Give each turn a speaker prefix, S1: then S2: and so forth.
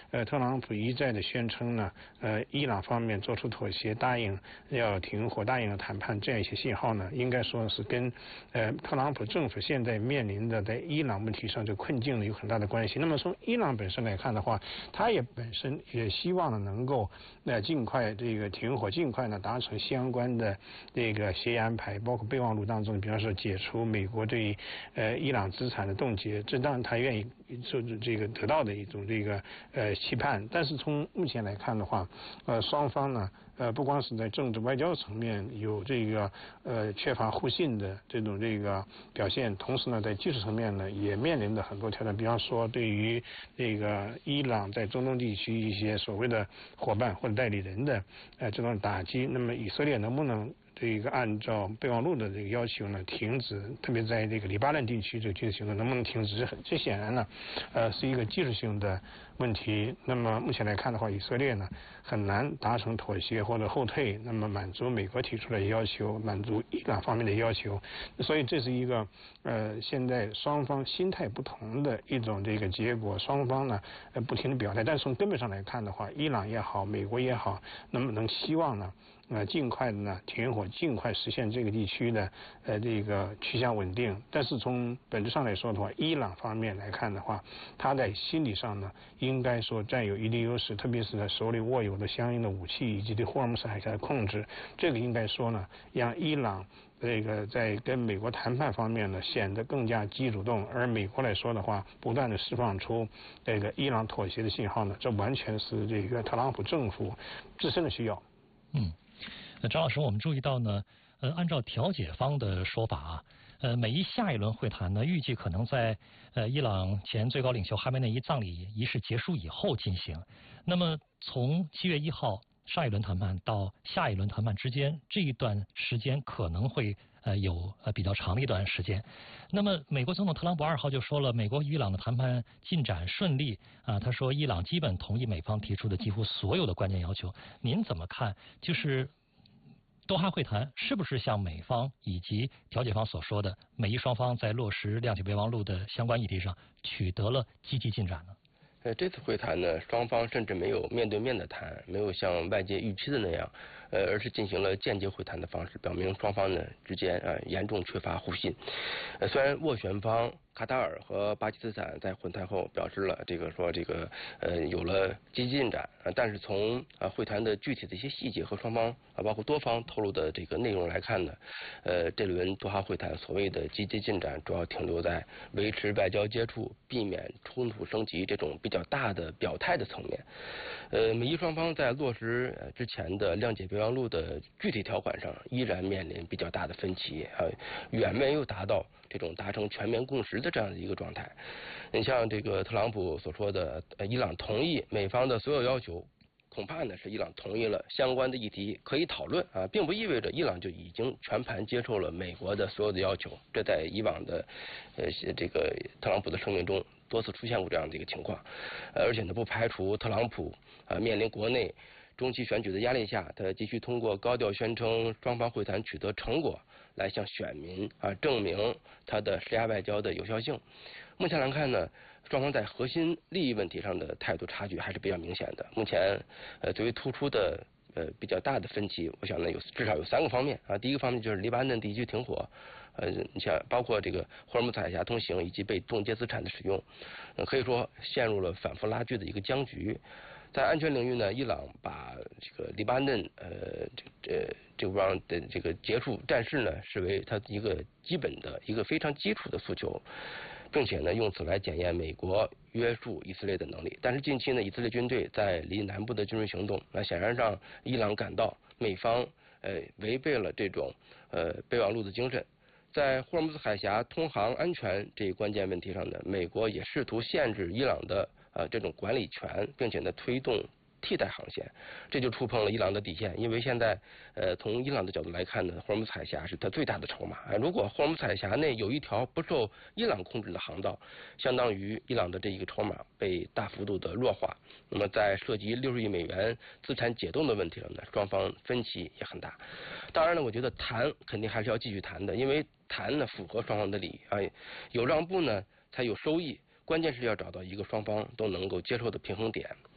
S1: 特朗普一再的宣称呢，伊朗方面做出妥协，答应要停火，答应要谈判，这样一些信号呢，应该说是跟特朗普政府现在面临的在伊朗问题上这困境呢有很大的关系。那么从伊朗本身来看的话，他本身也希望呢能够尽快这个停火，尽快呢达成相关的这个协议安排，包括备忘录当中，比方说解除美国对伊朗资产的冻结，这当然他愿意受这个得到的一种这个期盼。但是从目前来看的话，双方呢不光是在政治外交层面有这个缺乏互信的这种这个表现，同时呢在技术层面呢也面临着很多挑战，比方说对于这个伊朗在中东地区一些所谓的伙伴或者代理人的这种打击，那么以色列能不能这个按照备忘录的这个要求呢，停止，特别在这个黎巴嫩地区这个军事行动能不能停止？这显然呢，是一个技术性的问题。那么目前来看的话，以色列呢很难达成妥协或者后退，那么满足美国提出的要求，满足伊朗方面的要求。所以这是一个现在双方心态不同的一种这个结果。双方呢不停的表态，但是从根本上来看的话，伊朗也好，美国也好，那么能希望呢尽快的呢停火，尽快实现这个地区的这个趋向稳定。但是从本质上来说的话，伊朗方面来看的话，他在心理上呢应该说占有一定优势，特别是在手里握有的相应的武器以及对霍尔木兹海峡的控制，这个应该说呢让伊朗这个在跟美国谈判方面呢显得更加积极主动，而美国来说的话，不断的释放出这个伊朗妥协的信号呢，这完全是这个特朗普政府自身的需要。
S2: 张老师，我们注意到呢，按照调解方的说法啊，美伊下一轮会谈呢，预计可能在伊朗前最高领袖哈梅内伊葬礼仪式结束以后进行。那么从7月1号上一轮谈判到下一轮谈判之间，这一段时间可能会有比较长的一段时间。那么美国总统特朗普2号就说了，美国与伊朗的谈判进展顺利啊，他说伊朗基本同意美方提出的几乎所有的关键要求。您怎么看？就是多哈会谈是不是像美方以及调解方所说的，美伊双方在落实谅解备忘录的相关议题上取得了积极进展呢？
S3: 这次会谈呢，双方甚至没有面对面的谈，没有像外界预期的那样，而是进行了间接会谈的方式，表明双方呢之间严重缺乏互信。虽然斡旋方卡塔尔和巴基斯坦在会谈后表示了有了积极进展，但是从会谈的具体的一些细节和双方包括多方透露的这个内容来看呢，这轮多哈会谈所谓的积极进展主要停留在维持外交接触、避免冲突升级这种比较大的表态的层面。美伊双方在落实之前的谅解备忘录的具体条款上依然面临比较大的分歧，远没有达到这种达成全面共识的这样的一个状态。你像这个特朗普所说的伊朗同意美方的所有要求，恐怕呢是伊朗同意了相关的议题可以讨论并不意味着伊朗就已经全盘接受了美国的所有的要求。这在以往的这个特朗普的声明中多次出现过这样的一个情况，而且呢不排除特朗普面临国内中期选举的压力下，他继续通过高调宣称双方会谈取得成果来向选民证明他的施压外交的有效性。目前来看呢，双方在核心利益问题上的态度差距还是比较明显的。目前最为突出的比较大的分歧，我想呢至少有3个方面第一个方面就是黎巴嫩地区停火，你像包括这个霍尔木兹海峡通行以及被冻结资产的使用，可以说陷入了反复拉锯的一个僵局。在安全领域呢，伊朗把这个黎巴嫩这方的这个结束战事呢视为它一个基本的一个非常基础的诉求，并且呢用此来检验美国约束以色列的能力。但是近期呢，以色列军队在离南部的军事行动，显然让伊朗感到美方违背了这种备忘录的精神。在霍尔木兹海峡通航安全这一关键问题上呢，美国也试图限制伊朗的这种管理权，并且呢推动替代航线，这就触碰了伊朗的底线。因为现在从伊朗的角度来看呢，霍尔木兹海峡是它最大的筹码。如果霍尔木兹海峡内有一条不受伊朗控制的航道，相当于伊朗的这一个筹码被大幅度的弱化。那么在涉及60亿美元资产解冻的问题上呢，双方分歧也很大。当然呢，我觉得谈肯定还是要继续谈的，因为谈呢符合双方的利益有让步呢才有收益，关键是要找到一个双方都能够接受的平衡点。